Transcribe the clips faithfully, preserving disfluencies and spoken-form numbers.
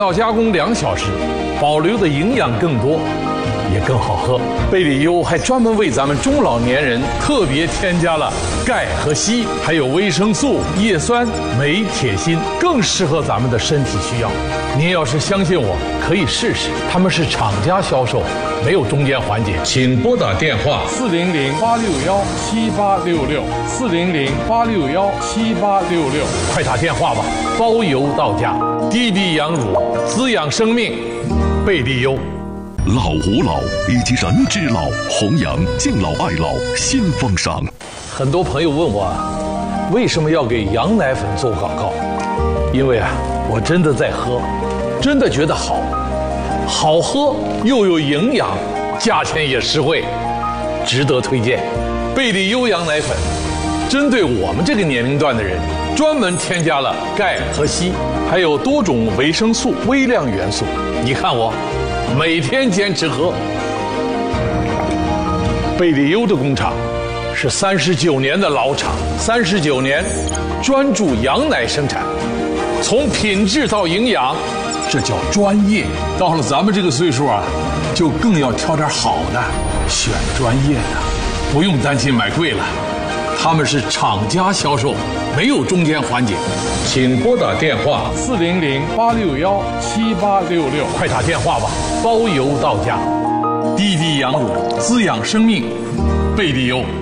到加工两小时，保留的营养更多，也更好喝。贝里优还专门为咱们中老年人特别添加了钙和硒，还有维生素、叶酸、镁、铁、锌，更适合咱们的身体需要。您要是相信我，可以试试。他们是厂家销售，没有中间环节。请拨打电话四零零八六幺七八六六四零零八六幺七八六六，快打电话吧，包邮到家。滴滴羊乳，滋养生命，贝利优。 老吾老以及人之老，弘扬敬老爱老新风尚。 很多朋友问我，为什么要给羊奶粉做广告？因为啊，我真的在喝，真的觉得好，好喝又有营养，价钱也实惠，值得推荐。贝利优羊奶粉，针对我们这个年龄段的人，专门添加了钙和硒，还有多种维生素、微量元素。你看我，每天坚持喝。贝利优的工厂是三十九年的老厂，三十九年专注羊奶生产，从品质到营养，这叫专业。到了咱们这个岁数啊，就更要挑点好的，选专业的，不用担心买贵了。他们是厂家销售，没有中间环节。请拨打电话四零零八六幺七八六六，快打电话吧，包邮到家。滴滴羊乳，滋养生命，贝利优。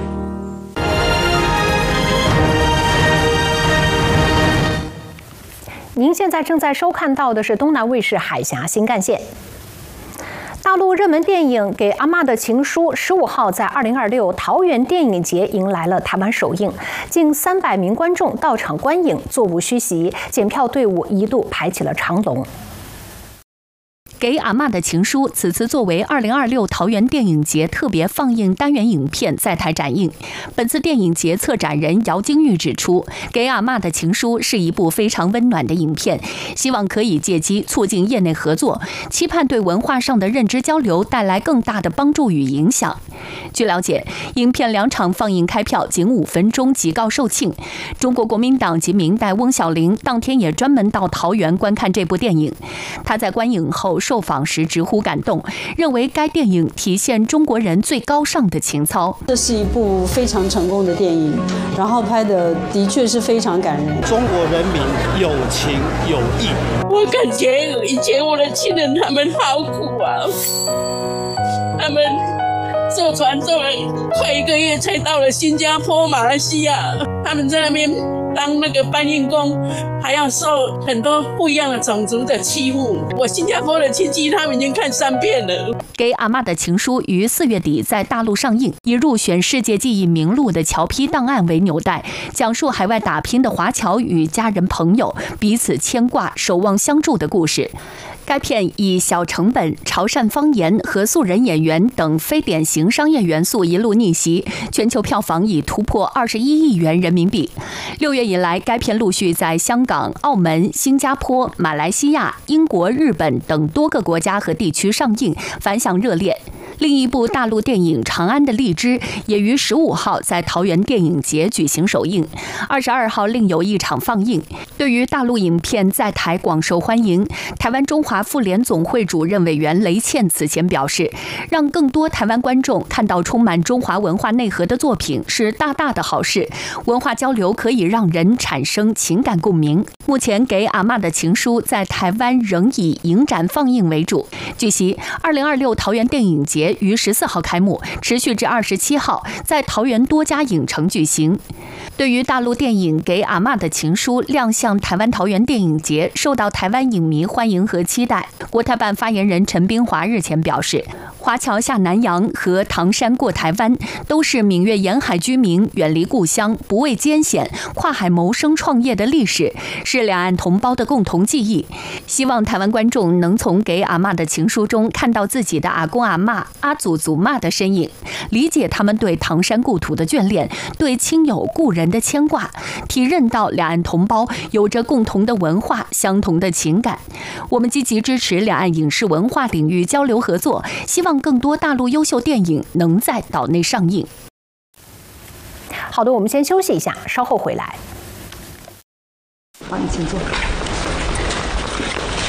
您现在正在收看到的是东南卫视海峡新干线。大陆热门电影《给阿嬷的情书》十五号在二零二六桃园电影节迎来了台湾首映，近三百名观众到场观影，座无虚席，检票队伍一度排起了长龙。给阿嬷的情书此次作为二零二六桃园电影节特别放映单元影片在台展映。本次电影节策展人姚金玉指出，给阿嬷的情书是一部非常温暖的影片，希望可以借机促进业内合作，期盼对文化上的认知交流带来更大的帮助与影响。据了解，影片两场放映开票仅五分钟即告售罄。中国国民党籍明代翁小玲当天也专门到桃园观看这部电影。他在观影后受访时直呼感动，认为该电影体现中国人最高尚的情操。 这是一部非常成功的电影，然后拍的的确是非常感人。 中国人民有情有义。 我感觉以前我的亲人他们好苦啊，他们坐船坐了快一个月才到了新加坡、马来西亚，他们在那边当那个搬运工，还要受很多不一样的种族的欺负。我新加坡的亲戚他们已经看三遍了。 给阿嬷的情书于四月底在大陆上映，以入选世界记忆名录的侨批档案为纽带，讲述海外打拼的华侨与家人朋友彼此牵挂、守望相助的故事。该片以小成本、潮汕方言和素人演员等非典型商业元素一路逆袭，全球票房已突破二十一亿元人民币。六月以来，该片陆续在香港、澳门、新加坡、马来西亚、英国、日本等多个国家和地区上映，反响热烈。另一部大陆电影《长安的荔枝》也于十五号在桃园电影节举行首映，二十二号另有一场放映。对于大陆影片在台广受欢迎，台湾中华妇联总会主任委员雷倩此前表示，让更多台湾观众看到充满中华文化内核的作品是大大的好事，文化交流可以让人产生情感共鸣。目前给阿嬷的情书在台湾仍以影展放映为主。据悉，二零二六桃园电影节于十四号开幕，持续至二十七号，在桃园多家影城举行。对于大陆电影《给阿嬷的情书》亮相台湾桃园电影节，受到台湾影迷欢迎和期待。国台办发言人陈冰华日前表示，华侨下南洋和唐山过台湾都是闽粤沿海居民远离故乡、不畏艰险、跨海谋生创业的历史，是两岸同胞的共同记忆。希望台湾观众能从《给阿嬷的情书》中看到自己的阿公阿嬷、阿祖祖妈的身影，理解他们对唐山故土的眷恋，对亲友故人的牵挂，体认到两岸同胞有着共同的文化、相同的情感。我们积极支持两岸影视文化领域交流合作，希望更多大陆优秀电影能在岛内上映。好的，我们先休息一下，稍后回来。 好，你请坐。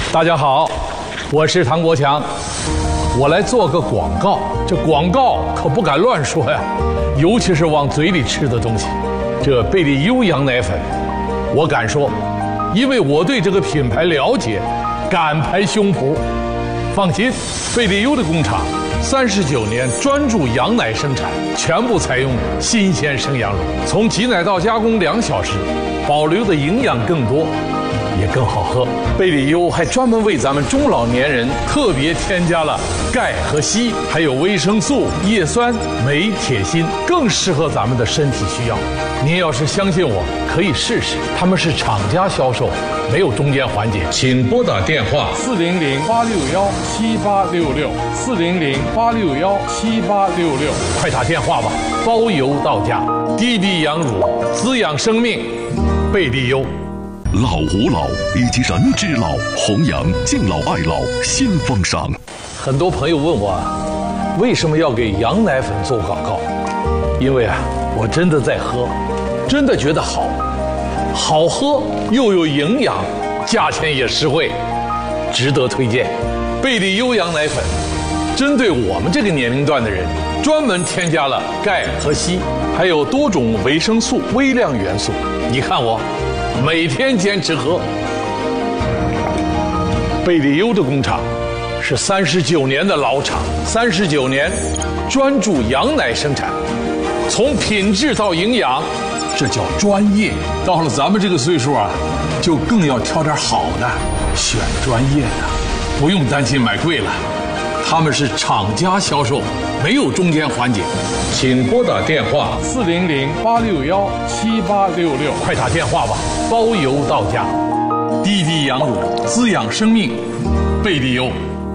大家好，我是唐国强，我来做个广告。这广告可不敢乱说呀，尤其是往嘴里吃的东西。这贝利优羊奶粉，我敢说，因为我对这个品牌了解，敢拍胸脯。放心，贝利优的工厂三十九年专注羊奶生产，全部采用新鲜生羊乳，从挤奶到加工两小时，保留的营养更多，也更好喝。贝利优还专门为咱们中老年人特别添加了钙和硒，还有维生素、叶酸、镁、铁、锌，更适合咱们的身体需要。您要是相信我，可以试试。他们是厂家销售，没有中间环节。请拨打电话四零零八六幺七八六六四零零八六幺七八六六， 快打电话吧，包邮到家。滴滴羊乳，滋养生命，贝利优。 老吾老以及人之老，弘扬敬老爱老新风尚。 很多朋友问我，为什么要给羊奶粉做广告？因为啊，我真的在喝，真的觉得好，好喝又有营养，价钱也实惠，值得推荐。贝利优羊奶粉针对我们这个年龄段的人，专门添加了钙和硒，还有多种维生素、微量元素。你看我每天坚持喝。贝利优的工厂是三十九年的老厂，三十九年专注羊奶生产，从品质到营养，这叫专业。到了咱们这个岁数啊，就更要挑点好的，选专业的，不用担心买贵了。他们是厂家销售，没有中间环节。请拨打电话四零零八六幺七八六六， 快打电话吧，包邮到家。滴滴羊乳，滋养生命，贝利优。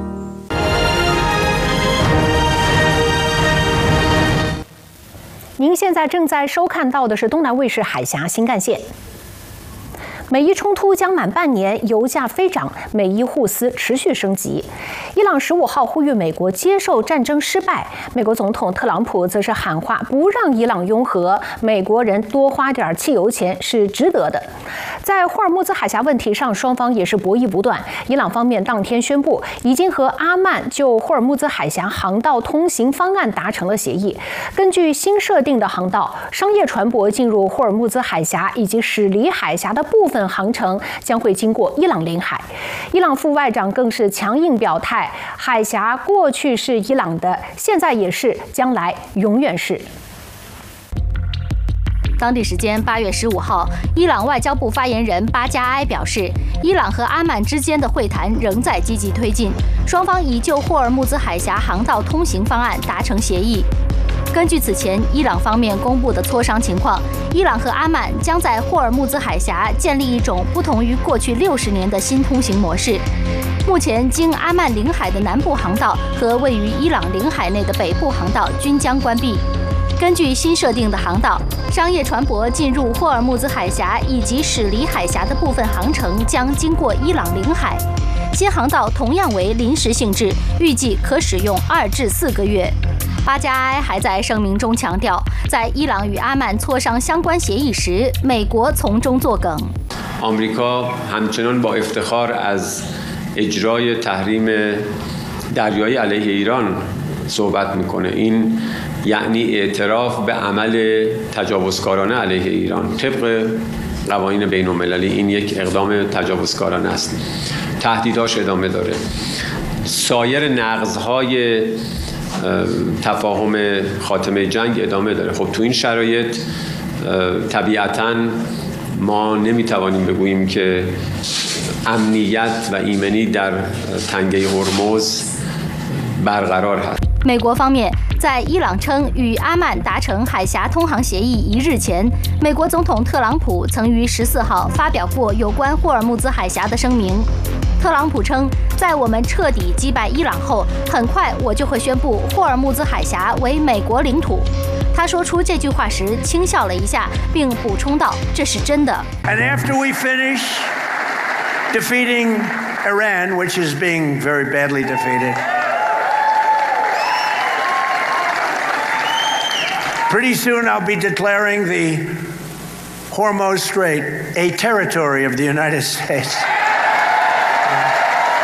您现在正在收看到的是东南卫视海峡新干线。美伊冲突将满半年，油价飞涨，美伊互撕持续升级。伊朗十五号呼吁美国接受战争失败，美国总统特朗普则是喊话不让伊朗拥核，美国人多花点汽油钱是值得的。在霍尔木兹海峡问题上，双方也是博弈不断。伊朗方面当天宣布，已经和阿曼就霍尔木兹海峡航道通行方案达成了协议。根据新设定的航道，商业船舶进入霍尔木兹海峡以及驶离海峡的部分航程将会经过伊朗领海。伊朗副外长更是强硬表态，海峡过去是伊朗的，现在也是，将来永远是。 当地时间八月十五号，伊朗外交部发言人巴加埃表示，伊朗和阿曼之间的会谈仍在积极推进，双方已就霍尔木兹海峡航道通行方案达成协议。根据此前伊朗方面公布的磋商情况，伊朗和阿曼将在霍尔木兹海峡建立一种不同于过去六十年的新通行模式。目前，经阿曼领海的南部航道和位于伊朗领海内的北部航道均将关闭。根据新设定的航道，商业船舶进入霍尔木兹海峡以及驶离海峡的部分航程将经过伊朗领海。新航道同样为临时性质，预计可使用二至四个月。巴加埃还在声明中强调，在伊朗与阿曼磋商相关协议时，美国从中作梗。 آمریکا همچنان با افتخار از اجرای تحریم دریایی علیه ایران صحبت میکنه. این یعنی اعتراف به عمل تجاوزکارانه علیه ایران طبق قوانین بین المللی. این یک اقدام تجاوزکارانه است. تهدیداش ادامه داره. سایر نقض‌های تفاهم خاتمه جنگ ادامه داره. خب تو این شرایط طبیعتاً ما نمیتوانیم بگوییم که امنیت و ایمنی در تنگه هرمز برقرار هست. 美国方面在伊朗称与阿曼达成海峡通航协议一日前，美国总统特朗普曾于十四号发表过有关霍尔木兹海峡的声明。特朗普称，在我们彻底击败伊朗后，很快我就会宣布霍尔木兹海峡为美国领土。他说出这句话时轻笑了一下，并补充道：“这是真的。” And after we finish defeating Iran, which is being very badly defeated, pretty soon I'll be declaring the Hormuz Strait a territory of the United States.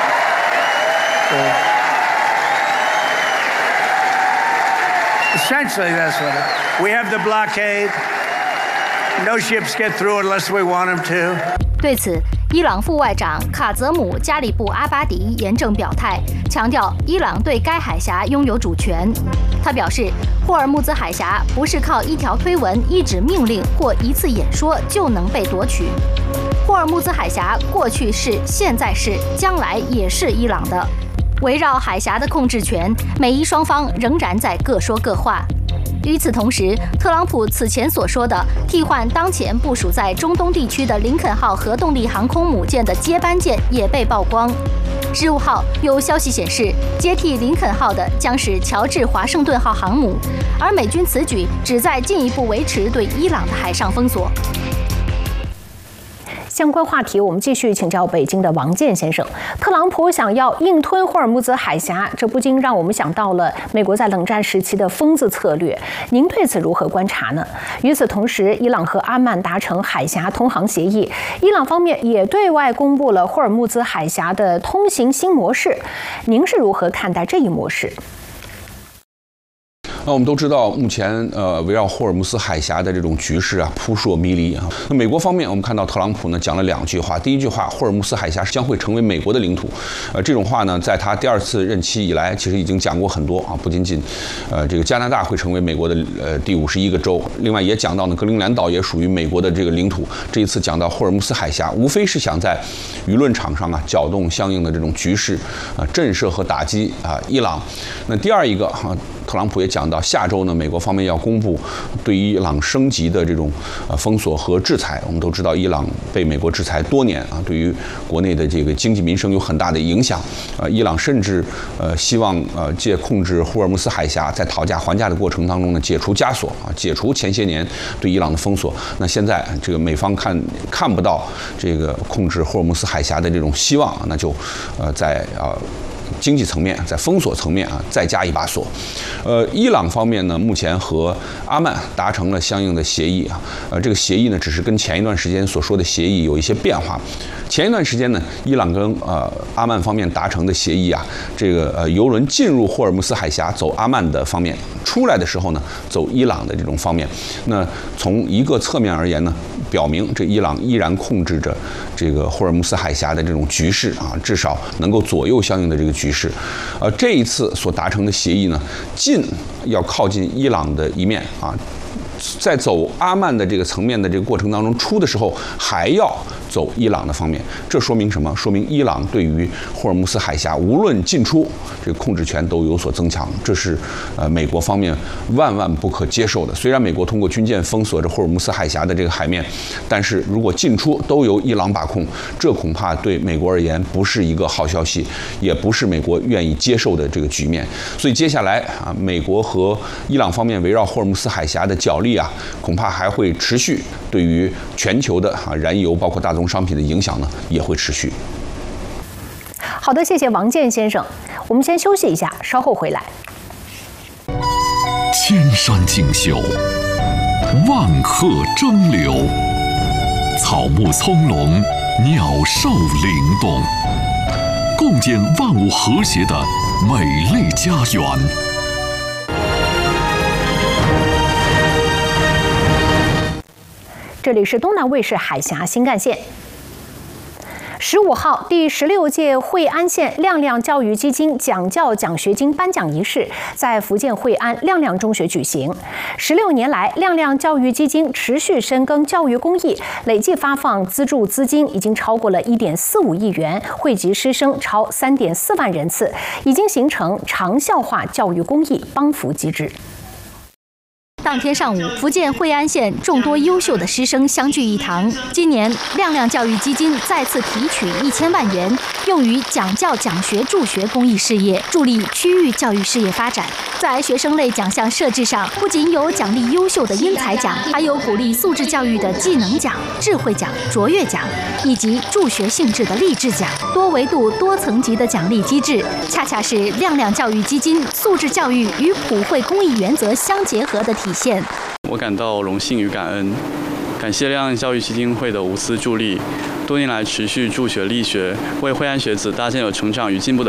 Essentially, that's what it. We have the blockade. No ships get through unless we want them to. 对此，伊朗副外长卡泽姆加里布阿巴迪严正表态，强调伊朗对该海峡拥有主权。他表示，霍尔木兹海峡不是靠一条推文、一纸命令或一次演说就能被夺取。霍尔木兹海峡过去是、现在是、将来也是伊朗的。围绕海峡的控制权，美伊双方仍然在各说各话。与此同时，特朗普此前所说的替换当前部署在中东地区的林肯号核动力航空母舰的接班舰也被曝光。十五号有消息显示，接替林肯号的将是乔治华盛顿号航母，而美军此举旨在进一步维持对伊朗的海上封锁。 相关话题，我们继续请教北京的王健先生。特朗普想要硬吞霍尔木兹海峡，这不禁让我们想到了美国在冷战时期的疯子策略。您对此如何观察呢？与此同时，伊朗和阿曼达成海峡通航协议，伊朗方面也对外公布了霍尔木兹海峡的通行新模式。您是如何看待这一模式？ 那我们都知道，目前呃围绕霍尔木兹海峡的这种局势啊扑朔迷离啊。那美国方面，我们看到特朗普呢讲了两句话。第一句话，霍尔木兹海峡将会成为美国的领土。呃，这种话呢，在他第二次任期以来，其实已经讲过很多啊。不仅仅，呃，这个加拿大会成为美国的呃第五十一个州，另外也讲到呢，格陵兰岛也属于美国的这个领土。这一次讲到霍尔木兹海峡，无非是想在舆论场上啊搅动相应的这种局势啊，震慑和打击啊伊朗。那第二一个哈、啊，特朗普也讲到，下周呢，美国方面要公布对伊朗升级的这种呃封锁和制裁。我们都知道，伊朗被美国制裁多年啊，对于国内的这个经济民生有很大的影响。呃，伊朗甚至呃希望呃借控制霍尔木兹海峡，在讨价还价的过程当中呢，解除枷锁啊，解除前些年对伊朗的封锁。那现在这个美方看看不到这个控制霍尔木兹海峡的这种希望，那就呃在啊。经济层面，在封锁层面啊，再加一把锁。呃，伊朗方面呢，目前和阿曼达成了相应的协议啊。呃，这个协议呢，只是跟前一段时间所说的协议有一些变化。前一段时间呢，伊朗跟呃阿曼方面达成的协议啊，这个呃油轮进入霍尔木兹海峡走阿曼的方面，出来的时候呢走伊朗的这种方面。那从一个侧面而言呢，表明这伊朗依然控制着这个霍尔木兹海峡的这种局势啊，至少能够左右相应的这个局势。呃，这一次所达成的协议呢，近要靠近伊朗的一面啊。在走阿曼的这个层面的这个过程当中，出的时候还要走伊朗的方面，这说明什么？说明伊朗对于霍尔木兹海峡无论进出这个控制权都有所增强，这是呃美国方面万万不可接受的。虽然美国通过军舰封锁着霍尔木兹海峡的这个海面，但是如果进出都由伊朗把控，这恐怕对美国而言不是一个好消息，也不是美国愿意接受的这个局面。所以接下来啊，美国和伊朗方面围绕霍尔木兹海峡的角力啊，恐怕还会持续，对于全球的啊燃油包括大宗商品的影响呢，也会持续。 好的，谢谢王健先生。我们先休息一下，稍后回来。 千山竞秀，万壑争流，草木葱茏，鸟兽灵动，共建万物和谐的美丽家园。 这里是东南卫视海峡新干线。十五号，第十六届惠安县亮亮教育基金奖教奖学金颁奖仪式在福建惠安亮亮中学举行。十六年来，亮亮教育基金持续深耕教育公益，累计发放资助资金已经超过了一点四五亿元，惠及师生超三点四万人次，已经形成长效化教育公益帮扶机制。 当天上午，福建惠安县众多优秀的师生相聚一堂。今年，亮亮教育基金再次提取一千万元，用于讲教讲学助学公益事业，助力区域教育事业发展。在学生类奖项设置上，不仅有奖励优秀的英才奖，还有鼓励素质教育的技能奖、智慧奖、卓越奖，以及助学性质的励志奖。多维度、多层级的奖励机制，恰恰是亮亮教育基金素质教育与普惠公益原则相结合的体现。 我感到荣幸与感恩，感谢亮亮教育基金会的无私助力，多年来持续助学力学，为惠安学子搭建有成长与进步的